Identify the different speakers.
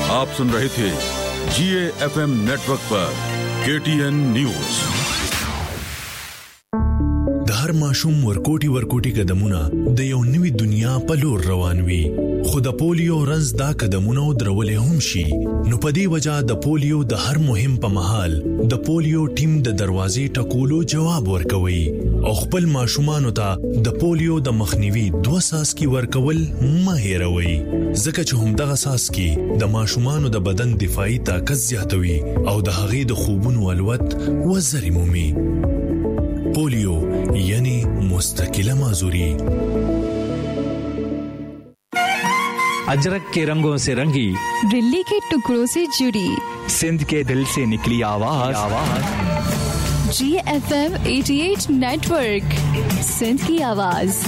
Speaker 1: आप सुन रहे थे GAFM नेटवर्क पर KTN न्यूज।
Speaker 2: हर माशूम ورکوټي قدمونه د یو نوې دنیا په لور روان وي، خو د پولیو رنځ دا قدمونه درولې هم شي. نو په دې وجہ د پولیو د هر مهم په مهال د پولیو ټیم د دروازې ټکولو جواب ورکوي او خپل ماشومانو ته د پولیو د مخنیوي 2 ساسکي ورکول مه هېروي، ځکه چې هم دغه ساسکي د ماشومانو د بدن دفاعي طاقت زیاتوي او د هغې د خوبونو الوت وزري مومي. पोलियो यानी मुस्तकिल माजूरी।
Speaker 3: अजरक के रंगों से रंगी,
Speaker 4: दिल्ली के टुकड़ों से जुड़ी,
Speaker 3: सिंध के दिल से निकली आवाज।
Speaker 4: GFM 88 नेटवर्क, सिंध की आवाज।